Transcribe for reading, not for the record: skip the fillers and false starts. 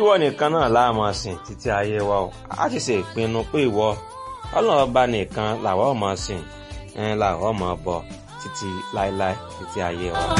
ìwọ nìkan náà la máa sìn títí ayé wa o. A ti ṣe ìpinnu pé ìwọ Ọlọ́run ọba nìkan làwa ó máa sìn, làwa ó máa bọ títí láéláé títí ayé wa.